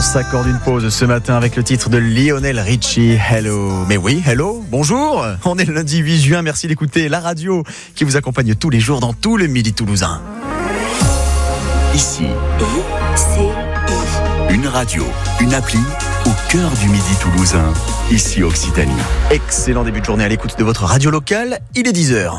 s'accorde une pause ce matin avec le titre de Lionel Richie, Hello. Mais oui, hello, bonjour. On est le lundi 8 juin, merci d'écouter la radio qui vous accompagne tous les jours dans tout le Midi toulousain. Ici, une radio, une appli au cœur du Midi toulousain. Ici Occitanie. Excellent début de journée à l'écoute de votre radio locale, il est 10h.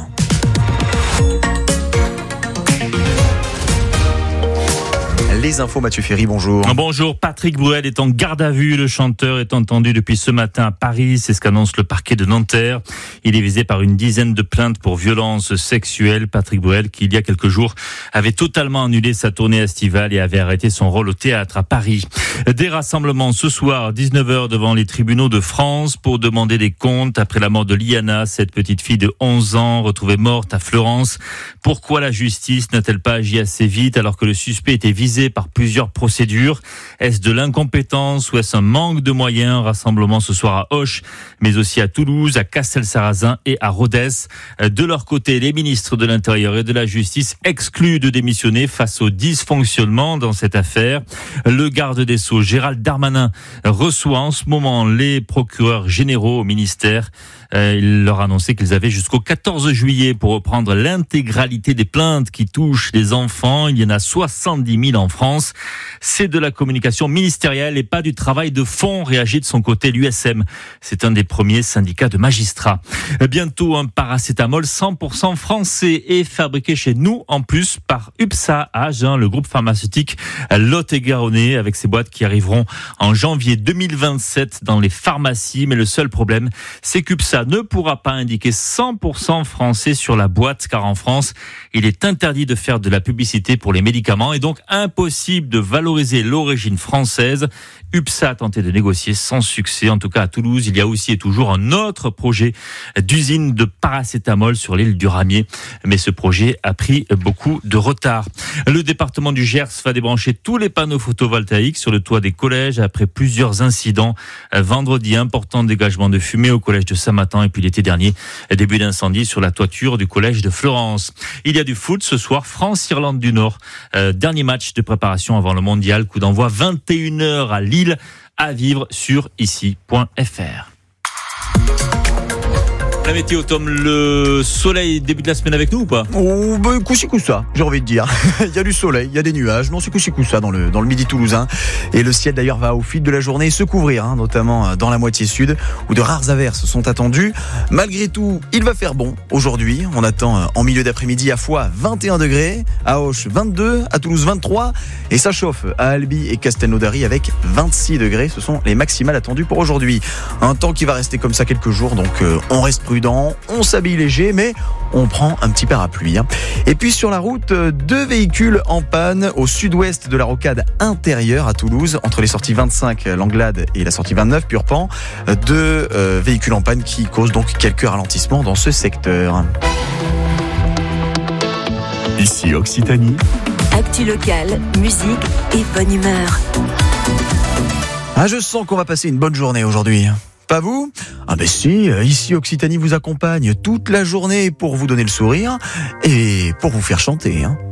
Les infos, Mathieu Ferry, bonjour. Bonjour, Patrick Bruel est en garde à vue. Le chanteur est entendu depuis ce matin à Paris. C'est ce qu'annonce le parquet de Nanterre. Il est visé par une dizaine de plaintes pour violences sexuelles. Patrick Bruel, qui il y a quelques jours avait totalement annulé sa tournée estivale et avait arrêté son rôle au théâtre à Paris. Des rassemblements ce soir, 19h devant les tribunaux de France pour demander des comptes après la mort de Liana, cette petite fille de 11 ans retrouvée morte à Fleurance. Pourquoi la justice n'a-t-elle pas agi assez vite alors que le suspect était visé par plusieurs procédures? Est-ce de l'incompétence ou est-ce un manque de moyens? Rassemblement ce soir à Auch, mais aussi à Toulouse, à Castel-Sarrazin et à Rodez. De leur côté, les ministres de l'Intérieur et de la Justice excluent de démissionner face au dysfonctionnement dans cette affaire. Le garde des Sceaux, Gérald Darmanin, reçoit en ce moment les procureurs généraux au ministère. Il leur a annoncé qu'ils avaient jusqu'au 14 juillet pour reprendre l'intégralité des plaintes qui touchent les enfants. Il y en a 70 000 en France. C'est de la communication ministérielle et pas du travail de fond, réagit de son côté l'USM. C'est un des premiers syndicats de magistrats. Bientôt, un paracétamol 100% français est fabriqué chez nous, en plus par UPSA à Agen, le groupe pharmaceutique Lot-et-Garonnais, avec ses boîtes qui arriveront en janvier 2027 dans les pharmacies. Mais le seul problème, c'est qu'UPSA ne pourra pas indiquer 100% français sur la boîte, car en France, il est interdit de faire de la publicité pour les médicaments et donc impossible de valoriser l'origine française. UPSA a tenté de négocier sans succès. En tout cas, à Toulouse, il y a aussi et toujours un autre projet d'usine de paracétamol sur l'île du Ramier. Mais ce projet a pris beaucoup de retard. Le département du Gers va débrancher tous les panneaux photovoltaïques sur le toit des collèges après plusieurs incidents. Vendredi, important dégagement de fumée au collège de Saint-Martin et puis l'été dernier, début d'incendie sur la toiture du collège de Florence. Il y a du foot ce soir, France-Irlande du Nord. Dernier match de préparation avant le mondial. Coup d'envoi 21h à Lille, à vivre sur ici.fr. La météo, Tom, le soleil début de la semaine avec nous ou pas? Oh, coup-ci coup-ça, j'ai envie de dire. Il y a du soleil, il y a des nuages, non, c'est coup-ci coup-ça dans le Midi toulousain. Et le ciel d'ailleurs va au fil de la journée se couvrir, notamment dans la moitié sud, où de rares averses sont attendues. Malgré tout, il va faire bon aujourd'hui. On attend en milieu d'après-midi à Foix 21 degrés, à Auch 22, à Toulouse 23, et ça chauffe à Albi et Castelnaudary avec 26 degrés. Ce sont les maximales attendues pour aujourd'hui. Un temps qui va rester comme ça quelques jours, donc on reste prudent. On s'habille léger, mais on prend un petit parapluie. Et puis sur la route, 2 véhicules en panne au sud-ouest de la rocade intérieure à Toulouse, entre les sorties 25 Langlade et la sortie 29 Purpan. 2 véhicules en panne qui causent donc quelques ralentissements dans ce secteur. Ici Occitanie. Actu locale, musique et bonne humeur. Je sens qu'on va passer une bonne journée aujourd'hui. Pas vous? Ben si, ici Occitanie vous accompagne toute la journée pour vous donner le sourire et pour vous faire chanter.